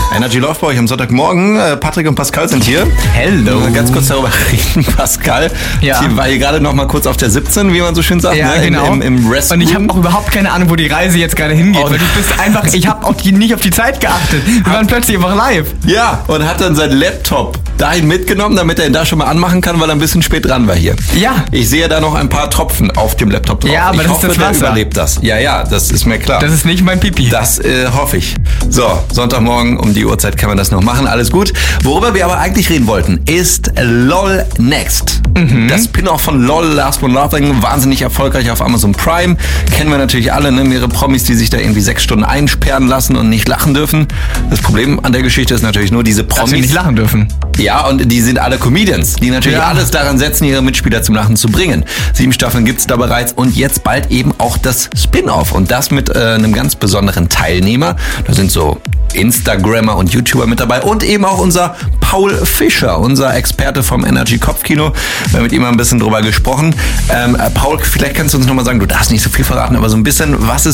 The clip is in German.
Energy Love bei euch am Sonntagmorgen. Patrick und Pascal sind hier. Hello. Ganz kurz darüber reden, Pascal. Ja. War hier gerade noch mal kurz auf der 17, wie man so schön sagt, ja, ne? Genau. Im Restroom. Und ich habe auch überhaupt keine Ahnung, wo die Reise jetzt gerade hingeht. Weil du bist einfach, ich habe auch nicht auf die Zeit geachtet. Wir waren plötzlich einfach live. Ja, und hat dann seinen Laptop dahin mitgenommen, damit er ihn da schon mal anmachen kann, weil er ein bisschen spät dran war hier. Ja. Ich sehe da noch ein paar Tropfen auf dem Laptop drauf. Ja, aber ich das hoffe, ist das der Wasser. überlebt das. Ja, das ist mir klar. Das ist nicht mein Pipi. Das hoffe ich. So, Sonntagmorgen um die Uhrzeit kann man das noch machen. Alles gut. Worüber wir aber eigentlich reden wollten, ist LOL Next. Das Spin-off von LOL, Last One Laughing, wahnsinnig erfolgreich auf Amazon Prime. Kennen wir natürlich alle, ne? Mehrere Promis, die sich da irgendwie 6 Stunden einsperren lassen und nicht lachen dürfen. Das Problem an der Geschichte ist natürlich nur, diese Promis... Dass wir nicht lachen dürfen. Ja, und die sind alle Comedians, die natürlich alles daran setzen, ihre Mitspieler zum Lachen zu bringen. 7 Staffeln gibt's da bereits und jetzt bald eben auch das Spin-off. Und das mit einem ganz besonderen Teilnehmer. Da sind so Instagrammer und YouTuber mit dabei und eben auch unser Paul Fischer, unser Experte vom Energy Kopfkino. Wir haben mit ihm mal ein bisschen drüber gesprochen. Paul, vielleicht kannst du uns nochmal sagen, du darfst nicht so viel verraten, aber so ein bisschen, was